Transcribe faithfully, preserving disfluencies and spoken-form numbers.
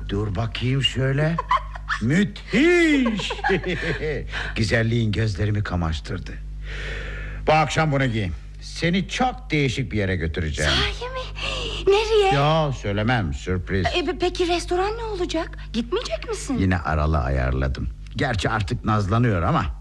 Dur bakayım şöyle. Müthiş. Güzelliğin gözlerimi kamaştırdı. Bu akşam bunu giy. Seni çok değişik bir yere götüreceğim. Sahi mi? Nereye? Ya söylemem, sürpriz. e, Peki restoran ne olacak? Gitmeyecek misin? Yine Aral'ı ayarladım. Gerçi artık nazlanıyor ama